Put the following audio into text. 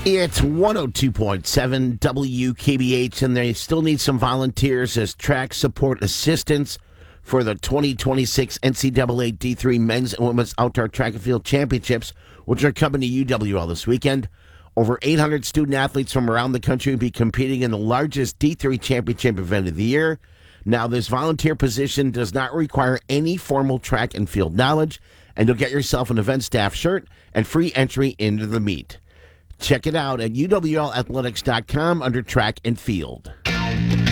It's 102.7 WKBH, and they still need some volunteers as track support assistants for the 2026 NCAA D3 Men's and Women's Outdoor Track and Field Championships, which are coming to UWL this weekend. Over 800 student athletes from around the country will be competing in the largest D3 championship event of the year. Now, this volunteer position does not require any formal track and field knowledge, and you'll get yourself an event staff shirt and free entry into the meet. Check it out at uwlathletics.com under track and field.